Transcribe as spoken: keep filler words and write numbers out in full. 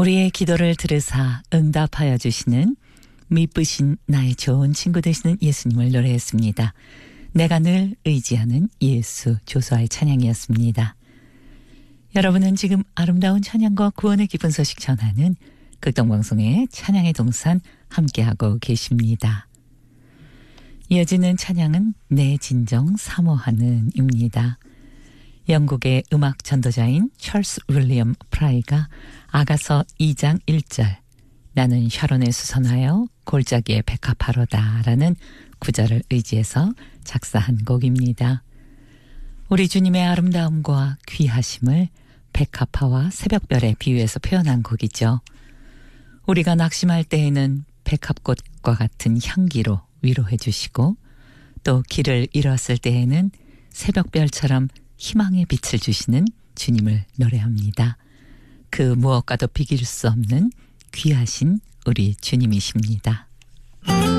우리의 기도를 들으사 응답하여 주시는 미쁘신 나의 좋은 친구 되시는 예수님을 노래했습니다. 내가 늘 의지하는 예수 조수아의 찬양이었습니다. 여러분은 지금 아름다운 찬양과 구원의 기쁜 소식 전하는 극동방송의 찬양의 동산 함께하고 계십니다. 이어지는 찬양은 내 진정 사모하는 입니다. 영국의 음악 전도자인 찰스 윌리엄 프라이가 아가서 이 장 일 절 나는 샤론에 수선하여 골짜기에 백합화로다 라는 구절을 의지해서 작사한 곡입니다. 우리 주님의 아름다움과 귀하심을 백합화와 새벽별에 비유해서 표현한 곡이죠. 우리가 낙심할 때에는 백합꽃과 같은 향기로 위로해 주시고 또 길을 잃었을 때에는 새벽별처럼 희망의 빛을 주시는 주님을 노래합니다. 그 무엇과도 비길 수 없는 귀하신 우리 주님이십니다.